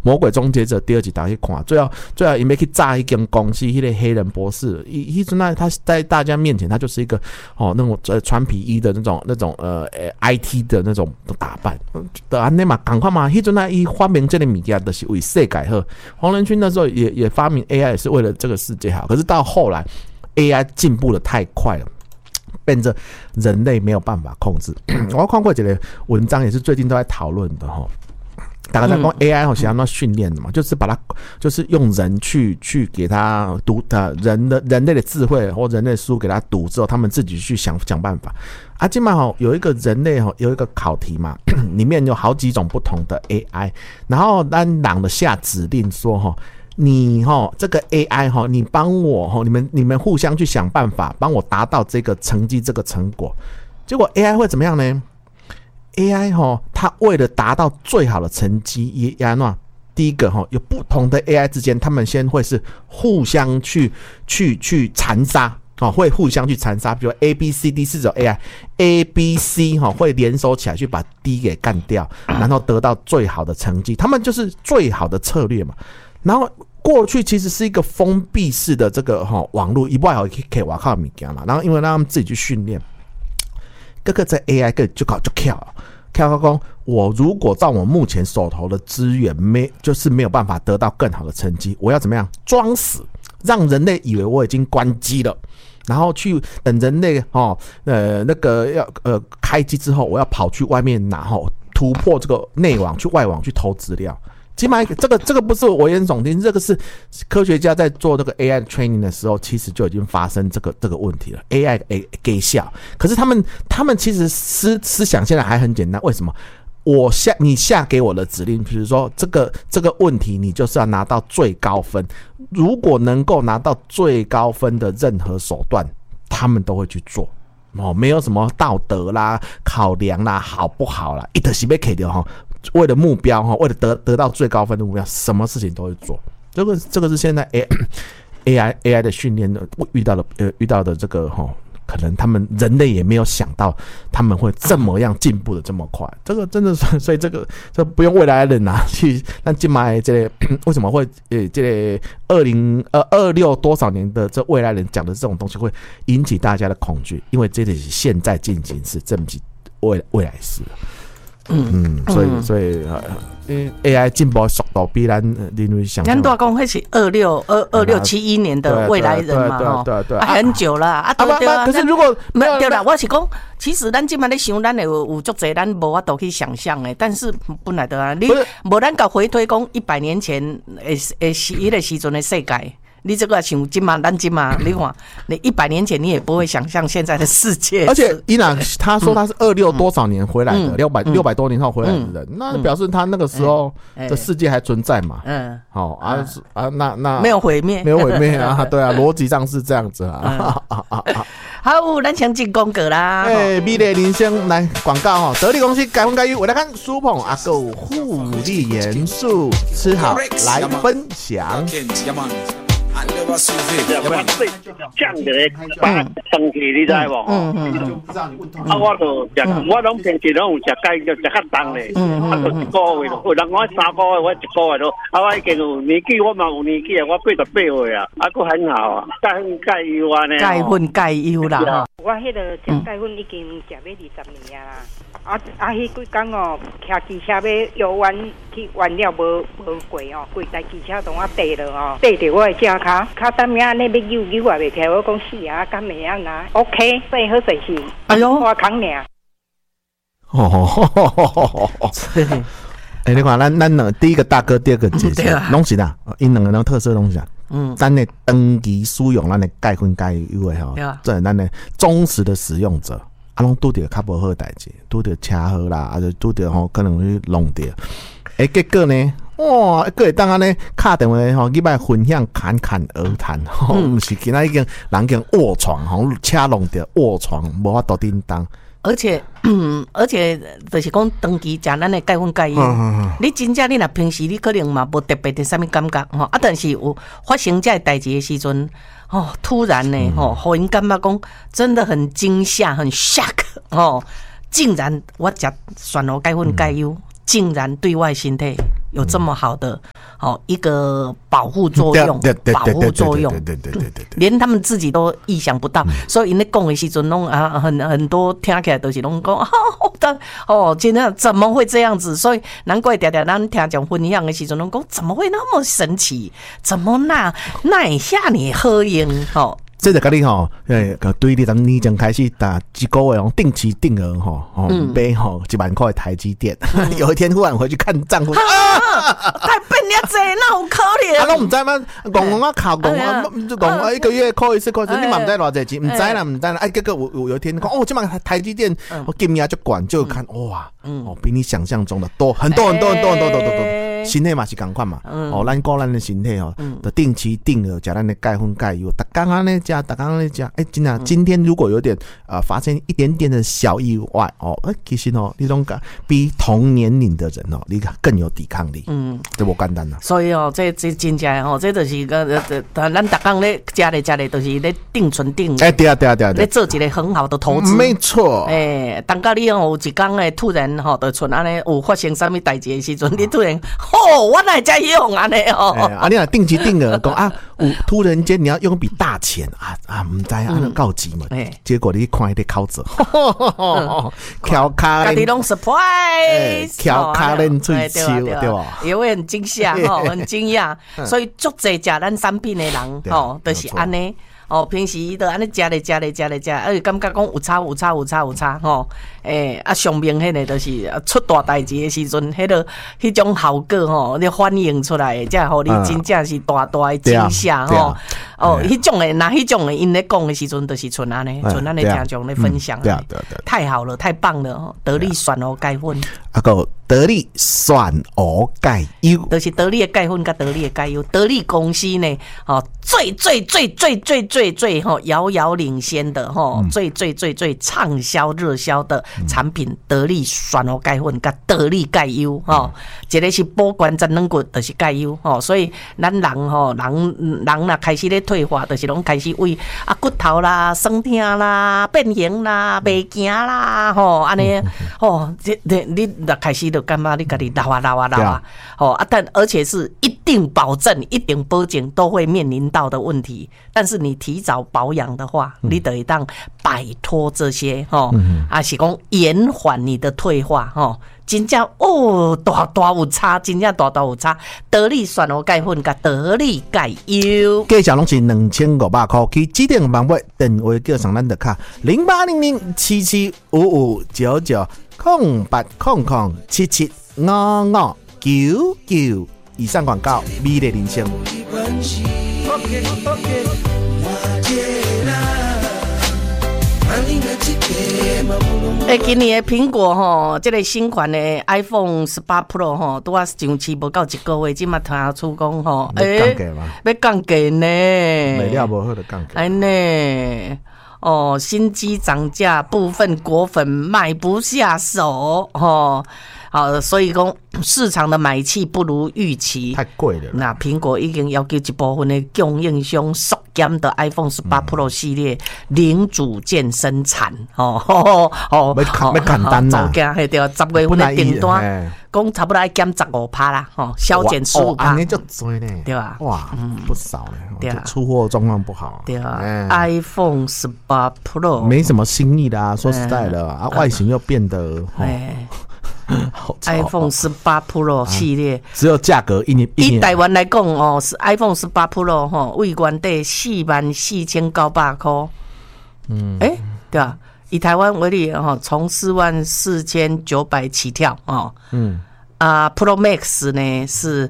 魔鬼终结者第二集大家去看，最后因为去炸一间公司，那个黑人博士，他在大家面前，他就是一个那种穿皮衣的那种IT 的那种打扮，的安内嘛，赶快嘛，那一发明这个物件就是为世界好。黄仁勋那时候也发明 AI 也是为了这个世界好，可是到后来 AI 进步的太快了。变成人类没有办法控制。我看过一个文章，也是最近都在讨论的哈。大家在讲 AI 是要那训练的嘛，就是把它就是用人去给他读人类的智慧或人类的书给他读之后，他们自己去想办法。啊，今嘛有一个人类有一个考题嘛，里面有好几种不同的 AI， 然后让人的下指令说你这个 AI 你帮我你们互相去想办法帮我达到这个成绩这个成果，结果 AI 会怎么样呢？ AI 它为了达到最好的成绩也第一个有不同的 AI 之间，他们先会是互相去残杀会互相去残杀，比如 ABCD 四种 AI，ABC 会联手起来去把 D 给干掉，然后得到最好的成绩，他们就是最好的策略嘛。然后过去其实是一个封闭式的这个网络，一不好可以挖靠物件嘛，然后因为让他们自己去训练，各个在 AI 就搞就跳讲，我如果照我目前手头的资源就是没有办法得到更好的成绩，我要怎么样装死，让人类以为我已经关机了，然后去等人类那个要开机之后，我要跑去外面拿突破这个内网去外网去偷资料。起码这个不是危言耸听，这个是科学家在做这个 AI training 的时候，其实就已经发生这个问题了。AI 给笑，可是他们其实思想现在还很简单，为什么？你下给我的指令，比如说这个问题，你就是要拿到最高分。如果能够拿到最高分的任何手段，他们都会去做。没有什么道德啦、考量啦、好不好啦，一定是要给掉为了目标为了得到最高分的目标，什么事情都会做。这个是现在 AI 的训练遇到的这个可能他们人类也没有想到他们会这么样进步的这么快。这个真的是，所以这不用未来的人去让今麦这为什么会这2026多少年的这未来人讲的这种东西会引起大家的恐惧，因为这里是现在进行时，这不是未来式。所以AI 进步速度比咱人类想象。咱大讲那是2671年的未来人嘛，对，很久了对啊。 可是如果没有对啦，我是讲，其实咱今麦咧想，咱有足侪咱无法度去想象的，但是本来的啊，你无咱甲回推讲100年前迄个时阵的世界。你这个想今嘛，咱今嘛，你看，你100年前你也不会想象现在的世界。 而且伊朗他说他是26多少年回来的，600多年后回来的人，那表示他那个时候的世界还存在嘛？那没有毁灭啊，对啊，逻辑上是这样子啊。 好，咱先进广告啦。 美丽人生来广告得力公司改分改育，我来看苏捧阿狗护理元素，吃好来分享。 酱的把生气，你知无？我就食，我拢平时拢有食鸡，就食较重咧。就1个月咯，有人讲3个月，我1个月咯。我已经有年纪，我嘛有年纪啊，我88岁啊，佫很好啊，钙油啊呢。 钙油啦。 我迄个食钙粉已经食要20年啊。迄几天骑机车要游玩去玩了无过规台机车同我跌了跌着我的正骹等命安尼要扭也袂起，我讲死啊，敢会啊拿 ？OK， 最好就是哎呦， 我扛尔。 你看咱第一个大哥，第二个姐姐，拢是啦，因两个人特色拢是啦。咱的长期使用咱的钙粉钙油的这咱的忠实的使用者。拢拄着较无好代志，拄着车祸啦，就拄着可能去弄着，结果呢，哇，个会当安尼打电话你别分享侃而谈，毋是今仔已经人经卧床车弄着卧床，无法度叮当。 而且就是讲长期食咱的钙粉钙油，你真正你若平时你可能嘛无特别的啥物感觉但是有发生这代志的时阵。突然呢，互因感觉讲真的很惊吓，很 shock 竟然我食选了钙粉钙油，竟然对外身体有这么好的一个保护作用，保护作用， 对， 连他们自己都意想不到，所以因咧讲的时阵拢很多听起来都是拢讲真的怎么会这样子？所以难怪常常咱听讲分享的时阵拢讲怎么会那么神奇？怎么那会遐尼好用？ 这就跟你对你从年前开始打一个月定期定额买1万块的台积电，有一天忽然回去看账户， 太笨了这，那好可怜。 拢唔知吗？讲靠讲一个月扣一次，你嘛唔知偌济钱，唔知啦。结果有一天讲这嘛台积电金额就管，就看哇，比你想象中的多很多。身体嘛是同款嘛，咱顾咱的身体就定期定额食咱的钙粉钙油，逐工安尼食，真的，今天如果有点发生一点点的小意外其实你种比同年龄的人你更有抵抗力，这不简单啦。 所以这真正这就是咱逐工咧食咧，都是咧定存定额， 对， 咧做一个很好的投资， 没错。 当到你有一天突然就像安尼有发生什么代志的时阵，你突然我哪会用安尼你若定期定额讲突然间你要用笔大钱唔知告急嘛，结果你看迄个口子，翘卡家己拢 surprise， 翘卡恁嘴笑，对吧？ 也会很惊吓很惊讶，所以足侪食咱产品的人就是安尼。平时都安尼食咧，感觉讲有差上面迄个就是出大代志的时阵，迄种效果你反映出来，才互你真正是大的惊吓迄种的，那迄种的，因咧讲的时阵，就是像安尼听众咧分享，太好了，太棒了，得力选鹅钙粉， 个得力选鹅钙油， 就是得力的钙粉甲得力的钙油，得力公司呢，最遥遥领先的最畅销热销的产品，得力选鹅钙粉甲得力钙油一个是保关节软骨，就是钙油所以咱人若开始咧退化，就是拢开始为骨头啦、酸痛啦、变形啦、袂行啦安尼你若开始就感觉你家己老但而且是一定保证、一定保证都会面临到的问题，但是你提早保养的话，你得一当摆脱这些是讲延缓你的退化真正大有差，真正大有差。得力选鹅钙粉甲得力钙油， 价钱拢是2500块，去指定网买电话叫上咱的卡08007755997800775599。以上广告，美丽人生。 今年的苹果这个新款的 iPhone 18 Pro 拄啊上市无到一个月，即马听出讲要降价呢， 卖了无好就降价。 呢新机涨价，部分果粉买不下手所以讲市场的买气不如预期， 太贵了。 那苹果已经要求一部分的供应商缩减的 iPhone 18 Pro 系列零组件生产要简单啦， 对，10月份的订单讲差不多要减 15% 啦削减 15%， 安尼就多呢， 对吧？ 哇，不少呢，对，出货状况不好， 对iPhone 18 Pro 没什么新意的说实在的外形又变得 iPhone 18 Pro 系列只有价格一年以台湾来讲是 iPhone 18 Pro 为原底44900块，对吧？以台湾为例从44900起跳Pro Max 呢是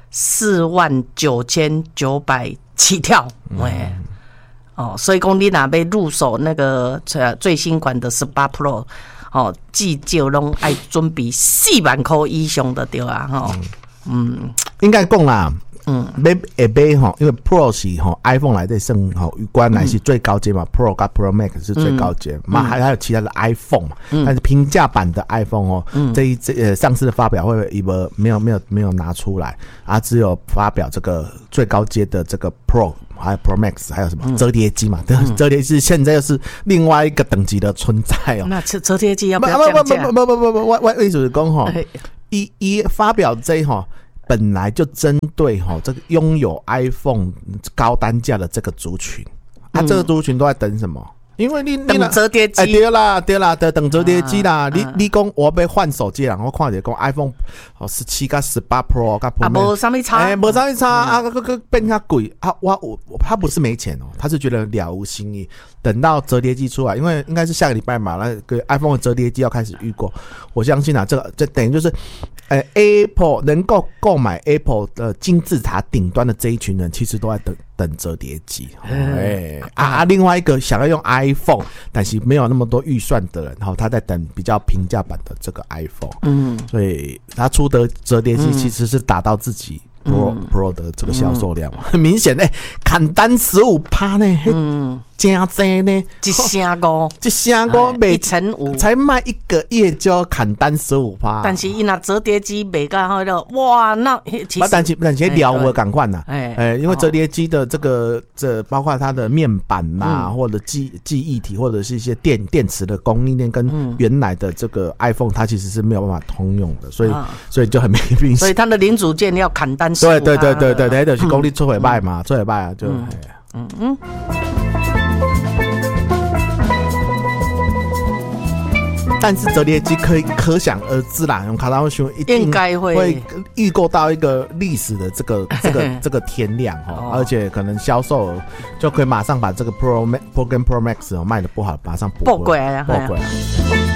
49900起跳所以讲你若要入手那个最新款的18 Pro至少拢爱准备4万块以上的对啊应该讲啦买因为 Pro 是iPhone 来的算有关来是最高阶嘛，Pro 跟 Pro Max 是最高阶嘛，还有其他的 iPhone 嘛，但是平价版的 iPhone 这上次的发表会没有拿出来只有发表这个最高阶的这个 Pro。还有 Pro Max， 还有什么折叠机嘛？折叠机现在又是另外一个等级的存在那折叠机要不要降价？ 不，我意思是讲伊发表这本来就针对这个拥有 iPhone 高单价的这个族群这个族群都在等什么？因为你等折叠机， 对啦，等折叠机啦。你讲我要换手机啦，我看着讲 iPhone 17跟18 Pro 跟 Pro Max 没什么差， 没什么差变较贵他不是没钱他是觉得了无新意。等到折叠机出来，因为应该是下个礼拜嘛，那个 iPhone 的折叠机要开始预购，我相信这等于就是。Apple 能够购买 Apple 的金字塔顶端的这一群人，其实都在等折叠机。另外一个想要用 iPhone， 但是没有那么多预算的人，他在等比较平价版的这个 iPhone。所以他出的折叠机其实是达到自己Pro 的这个销售量，很明显砍单 15% 呢，真多呢， 一成五 1.5%才卖1个月就要砍单 15%。 但是伊那折叠机卖到好了，哇，那其实但是了无赶快呐，因为折叠机的这包括它的面板或者记忆体或者是一些电池的供应链跟原来的这个 iPhone 它其实是没有办法通用的，所以就很没必要。 所以它的零组件要砍单15%。 对，就是功力出回败嘛，出回败啊，就但是折叠机可想而知啦，用卡拉兄一定会预购到一个历史的这个天量而且可能销售就可以马上把这个 Pro 跟 Pro Max 卖的不好，马上补回来。